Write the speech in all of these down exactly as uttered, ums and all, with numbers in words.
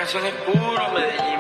canción es puro Medellín.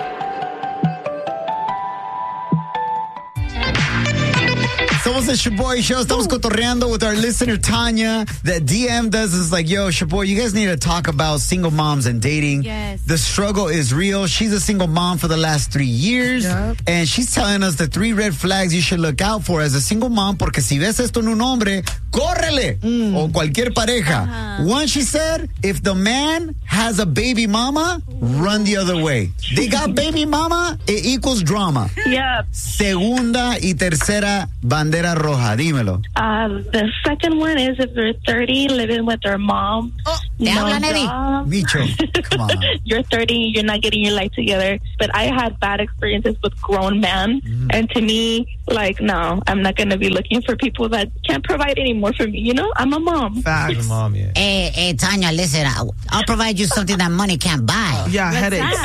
Somos el Shaboy Show. Estamos cotorreando with our listener, Tanya. That D M does is like, yo, Shaboy, you guys need to talk about single moms and dating. Yes. The struggle is real. She's a single mom for the last three years. Yep. And she's telling us the three red flags you should look out for as a single mom, porque si ves esto en un hombre, córrele. Mm. O cualquier pareja. Uh-huh. One, she said, if the man has a baby mama, run the other way. They got baby mama, it equals drama. Yep. Segunda y tercera bandera roja. Dímelo. Uh, the second one is if you're thirty, living with your mom. Oh, no hablan, Eddie. job. Micho, come on. You're thirty, you're not getting your life together. But I had bad experiences with grown men. Mm. And to me, like, no, I'm not going to be looking for people that can't provide anymore for me. You know, I'm a mom. Facts. Your mom, yeah. Hey, hey, Tanya, listen, I'll, I'll provide you something that money can't buy. Yeah, headaches.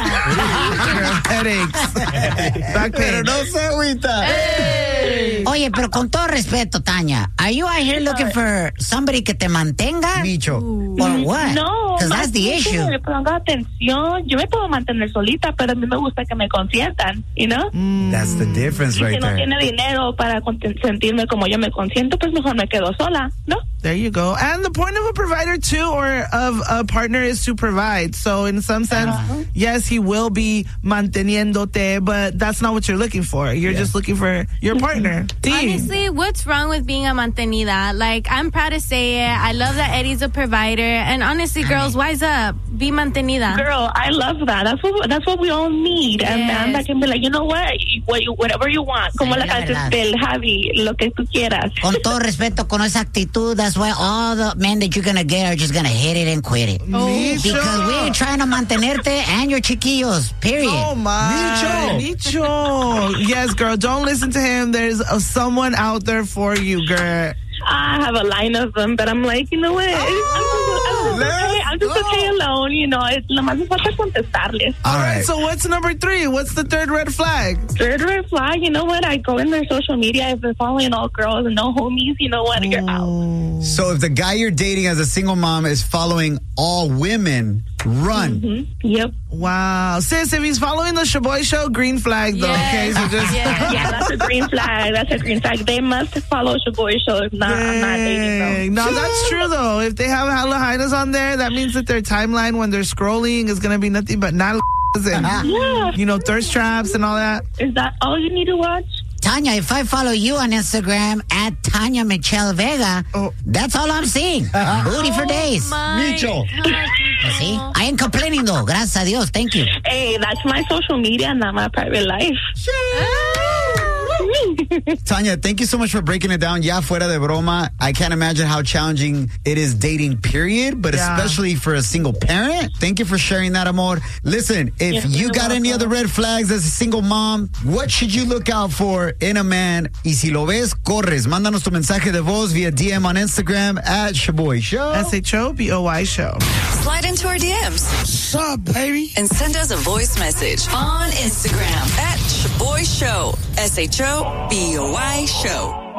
headaches. Back pain. Pero no se agüita. Hey. Oye, pero con todo respeto, Tanya, are you out here looking for somebody que te mantenga? Micho. Or what? No, Because that's the más que issue. me ponga atención. Yo me puedo mantener solita, pero a mí me gusta que me consientan, you know? Mm. That's the difference Y right si no there. tiene dinero para sentirme como yo me consiento, pues mejor me quedo sola, ¿no? There you go. And the point of a provider, too, or of a partner is to provide. So in some sense, uh-huh. yes, he will be manteniéndote, but that's not what you're looking for. You're yeah. just looking for your partner. Mm-hmm. Honestly, what's wrong with being a mantenida? Like, I'm proud to say it. I love that Eddie's a provider. And honestly, girls, wise up. Be mantenida. Girl, I love that. That's what that's what we all need. Yes. A man that can be like, you know what? What you, whatever you want. Como la canción del Javi, lo que tú quieras. Con todo respeto, con esa actitud, that's why all the men that you're going to get are just going to hit it and quit it. Oh. Because we ain't trying to mantenerte and your chiquillos, period. Oh, my. Micho. Micho. Yes, girl, don't listen to him. There's uh, someone out there for you, girl. I have a line of them, but I'm like, you know what? Oh, I'm just, I'm just, okay. I'm just okay alone, you know. It's nomás me falta contestarles. All right, so what's number three? What's the third red flag? Third red flag, you know what? I go in their social media. I've been following all girls and no homies. You know what? You're out. So if the guy you're dating as a single mom is following all women, run. Mm-hmm. Yep. Wow. Sis, if he's following the Shaboy Show, green flag, though. Yes. Okay, so just... Yeah, yeah, that's a green flag. That's a green flag. They must follow Shaboy Show. If not, I'm not dating them. No, that's true, though. If they have hella hyenas on there, that means that their timeline when they're scrolling is going to be nothing but not and, yeah. you know, thirst traps and all that. Is that all you need to watch? Tanya, if I follow you on Instagram at Tanya Michelle Vega, oh. that's all I'm seeing. Booty for days. Micho. See? I ain't complaining, though. Gracias a Dios. Thank you. Hey, that's my social media, not my private life. Tanya, thank you so much for breaking it down. Ya fuera de broma, I can't imagine how challenging it is dating, period, but yeah. especially for a single parent. Thank you for sharing that, amor. Listen, if yes, you got welcome. any other red flags as a single mom, what should you look out for in a man? Y si lo ves, corres. Mándanos tu mensaje de voz via D M on Instagram at Shaboy Show. S H O B O Y Show. Slide into our D Ms. What's up, baby? And send us a voice message on Instagram at Shaboy Show. S H O B O Y Show.